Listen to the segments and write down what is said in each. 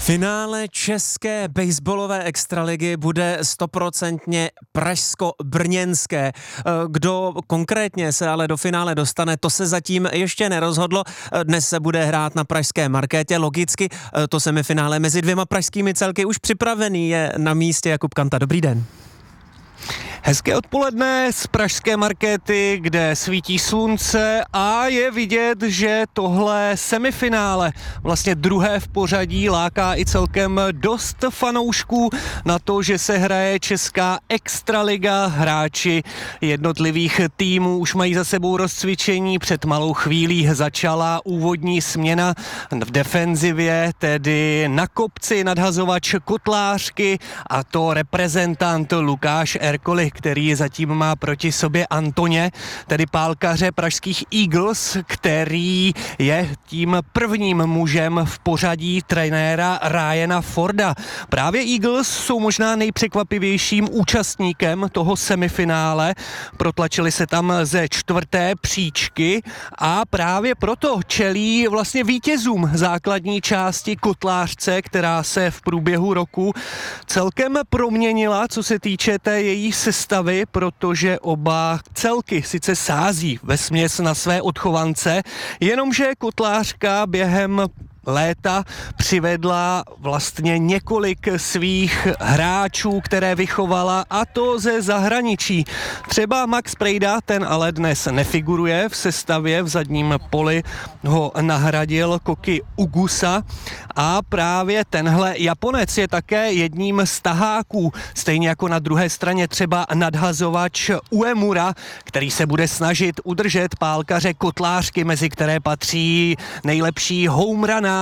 Finále české baseballové extraligy bude 100% pražsko-brněnské. Kdo konkrétně se ale do finále dostane, to se zatím ještě nerozhodlo. Dnes se bude hrát na pražské markétě. Logicky to semifinále mezi dvěma pražskými celky už připravený je na místě. Jakub Kanta, dobrý den. Hezké odpoledne z pražské markéty, kde svítí slunce a je vidět, že tohle semifinále, vlastně druhé v pořadí, láká i celkem dost fanoušků na to, že se hraje česká extraliga. Hráči jednotlivých týmů už mají za sebou rozcvičení. Před malou chvílí začala úvodní směna v defenzivě, tedy na kopci nadhazovač Kotlářky, a to reprezentant Lukáš Erkoli, který zatím má proti sobě Antoně, tedy pálkaře pražských Eagles, který je tím prvním mužem v pořadí trenéra Ryana Forda. Právě Eagles jsou možná nejpřekvapivějším účastníkem toho semifinále. Protlačili se tam ze 4. příčky a právě proto čelí vlastně vítězům základní části Kotlářce, která se v průběhu roku celkem proměnila, co se týče té její sestavy, protože oba celky sice sází vesměs na své odchovance, jenomže Kotlářka během léta přivedla vlastně několik svých hráčů, které vychovala, a to ze zahraničí. Třeba Max Prejda, ten ale dnes nefiguruje v sestavě, v zadním poli ho nahradil Koki Ugusa a právě tenhle Japonec je také jedním z taháků, stejně jako na druhé straně třeba nadhazovač Uemura, který se bude snažit udržet pálkaře Kotlářky, mezi které patří nejlepší homerunner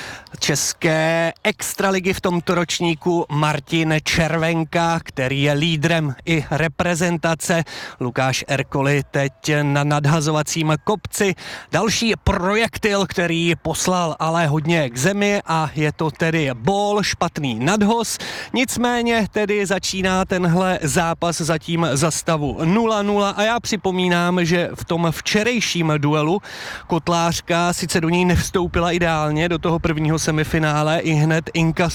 české extraligy v tomto ročníku Martin Červenka, který je lídrem i reprezentace. Lukáš Erkoli teď na nadhazovacím kopci. Další projektil, který poslal ale hodně k zemi, a je to tedy ball, špatný nadhoz. Nicméně tedy začíná tenhle zápas zatím za stavu 0-0 a já připomínám, že v tom včerejším duelu Kotlářka sice do něj nevstoupila ideálně, do toho prvního semifinále, i hned